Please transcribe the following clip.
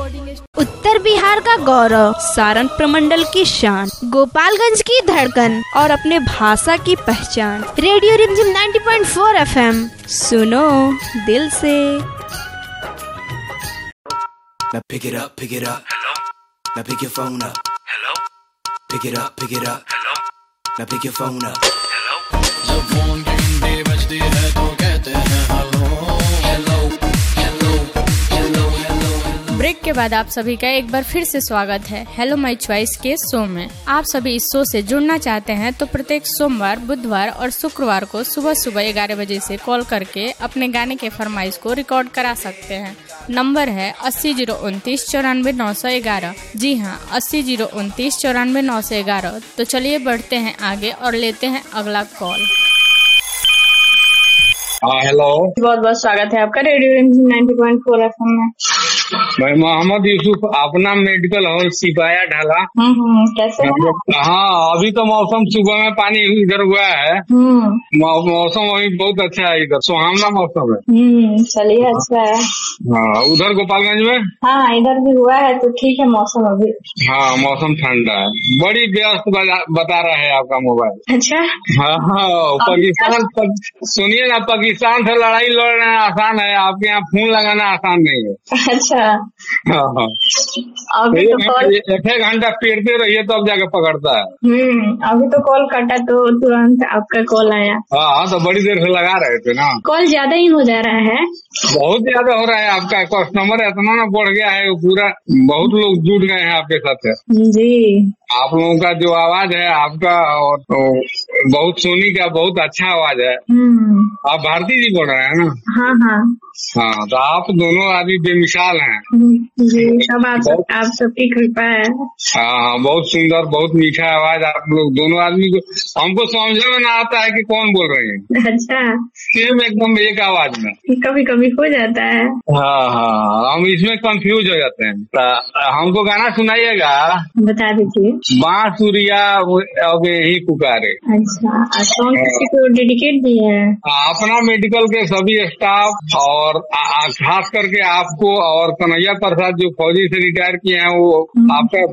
उत्तर बिहार का गौरव, सारण प्रमंडल की शान, गोपालगंज की धड़कन और अपने भाषा की पहचान। रेडियो रिमझिम 90.4 FM, सुनो दिल से। Now pick it up, hello. Now pick your phone up, hello. Pick it up, hello. Now pick your phone up, hello. जब फोन की घंटी बजती है तो कहते हैं hello hello hello hello hello. Break के बाद आप सभी का एक बार फिर से स्वागत है हेलो माय चॉइस के शो में। आप सभी इस शो से जुड़ना चाहते हैं तो प्रत्येक सोमवार, बुधवार और शुक्रवार को सुबह सुबह 11 बजे से कॉल करके अपने गाने के फरमाइश को रिकॉर्ड करा सकते हैं। नंबर है 80 029 94 911। जी हाँ, 80 029 94 911। तो चलिए बढ़ते हैं आगे और लेते हैं अगला कॉल। हेलो, बहुत बहुत स्वागत है आपका रेडियो रिमझिम 90.4 FM में। मैं मोहम्मद यूसुफ, अपना मेडिकल हॉल सिपाया ढाला। कैसे हैं? हाँ, अभी तो मौसम सुबह में पानी इधर हुआ है। मौसम अभी बहुत अच्छा है, इधर सुहावना मौसम है। चलिए, अच्छा है। हाँ, उधर गोपालगंज में? हाँ, इधर भी हुआ है तो ठीक है मौसम अभी। हाँ, मौसम ठंडा है। बड़ी व्यस्त बता रहा है आपका मोबाइल। अच्छा। हाँ, पाकिस्तान, सुनिए ना, पाकिस्तान से लड़ाई लड़ना आसान है, आपके यहाँ फोन लगाना आसान नहीं है। अच्छा। हाँ, अभी तो कॉल एक घंटा पेरते रहिए तब जाके पकड़ता है। अभी तो कॉल कटा तो तुरंत आपका कॉल आया। हाँ, तो बड़ी देर से लगा रहे थे ना। कॉल ज्यादा ही हो जा रहा है। बहुत ज्यादा हो रहा है, आपका कस्टमर इतना ना बढ़ गया है, पूरा बहुत लोग जुड़ गए हैं आपके साथ। जी, आप लोगों का जो आवाज है आपका, और तो बहुत सोनी का बहुत अच्छा आवाज है। आप भारती जी बोल रहे हैं ना? हाँ हाँ हाँ, तो आप दोनों आदमी बेमिसाल हैं। जी, सब आप सबकी कृपा है। हाँ, बहुत सुंदर, बहुत मीठा आवाज आप लोग दोनों आदमी को। हमको समझ में ना आता है कि कौन बोल रहे हैं। अच्छा। सेम एकदम एक आवाज में। कभी कभी हो जाता है। हाँ हाँ, हम इसमें कंफ्यूज हो जाते हैं। तो हमको गाना सुनाइएगा। बता दीजिए। बांसुरिया अब यही पुकारे। अच्छा, सॉन्ग किसी को डेडिकेट भी है? अपना मेडिकल के सभी स्टाफ और खास करके आपको, और कन्हैया प्रसाद जो फौजी से रिटायर किए हैं, वो आपका